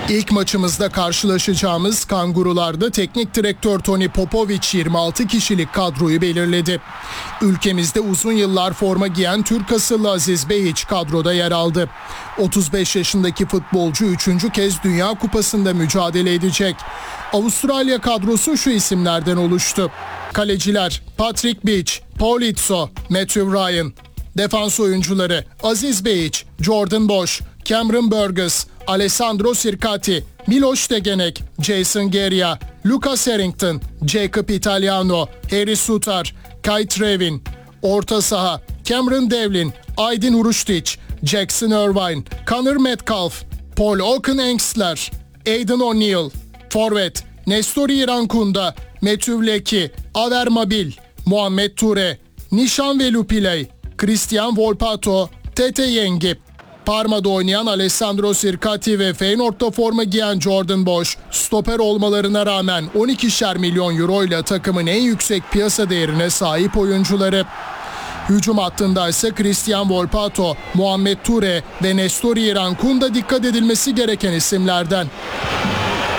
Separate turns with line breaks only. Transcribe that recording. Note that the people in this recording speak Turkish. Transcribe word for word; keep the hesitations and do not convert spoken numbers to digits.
İlk maçımızda karşılaşacağımız Kangurular'da teknik direktör Toni Popovic yirmi altı kişilik kadroyu belirledi. Ülkemizde uzun yıllar forma giyen Türk asıllı Aziz Behiç kadroda yer aldı. otuz beş yaşındaki futbolcu üçüncü kez Dünya Kupası'nda mücadele edecek. Avustralya kadrosu şu isimlerden oluştu. Kaleciler Patrick Beach, Paul Itso, Matthew Ryan. Defans oyuncuları Aziz Behiç, Jordan Bosch, Cameron Burgess, Alessandro Sircati, Miloš Tegenek, Jason Geria, Lucas Harrington, Jacob Italiano, Harry Sutar, Kai Trevin. Orta saha Cameron Devlin, Aydin Urushtic, Jackson Irvine, Connor Metcalf, Paul Oken-Engstler, Aidan O'Neill. Forvet Nestori Irankunda, Matthew Leckie, Aver Mabil, Muhammed Ture, Nishan Velupillay, Christian Volpato, Tete Yengi. Parma'da oynayan Alessandro Sircati ve Feyenoord'da forma giyen Jordan Bosch, stoper olmalarına rağmen on ikişer milyon euro ile takımın en yüksek piyasa değerine sahip oyuncuları. Hücum hattında ise Christian Volpato, Muhammed Ture ve Nestori Irankunda dikkat edilmesi gereken isimlerden.